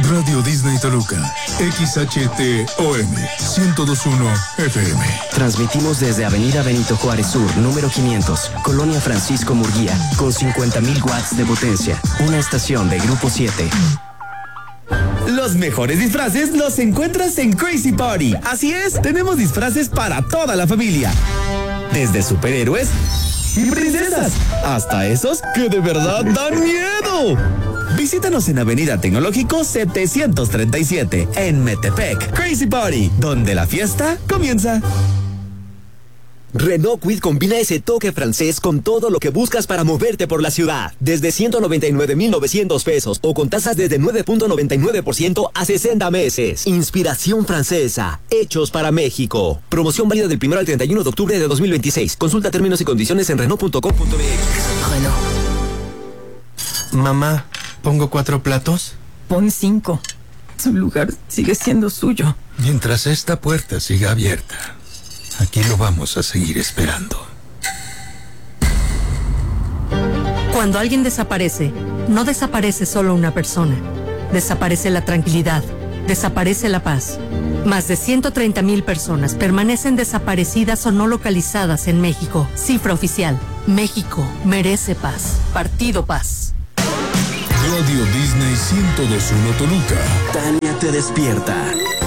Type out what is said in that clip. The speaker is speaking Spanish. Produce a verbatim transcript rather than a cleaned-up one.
Radio Disney Toluca, X H T O M, ciento dos punto uno F M. Transmitimos desde Avenida Benito Juárez Sur, número quinientos, Colonia Francisco Murguía, con cincuenta mil watts de potencia. Una estación de Grupo siete. Los mejores disfraces los encuentras en Crazy Party. Así es, tenemos disfraces para toda la familia. Desde superhéroes y princesas, hasta esos que de verdad dan miedo. Visítanos en Avenida Tecnológico setecientos treinta y siete, en Metepec. Crazy Party, donde la fiesta comienza. Renault Kwid combina ese toque francés con todo lo que buscas para moverte por la ciudad. Desde ciento noventa y nueve mil novecientos pesos o con tasas desde nueve punto noventa y nueve por ciento a sesenta meses. Inspiración francesa, hechos para México. Promoción válida del primero al treinta y uno de octubre de dos mil veintiséis. Consulta términos y condiciones en Renault punto com punto m x. Renault. Mamá, ¿pongo cuatro platos? Pon cinco. Su lugar sigue siendo suyo. Mientras esta puerta siga abierta, aquí lo vamos a seguir esperando. Cuando alguien desaparece, no desaparece solo una persona. Desaparece la tranquilidad, desaparece la paz. Más de ciento treinta mil personas permanecen desaparecidas o no localizadas en México. Cifra oficial. México merece paz. Partido Paz. Radio Disney ciento dos punto uno Toluca. Tania te despierta.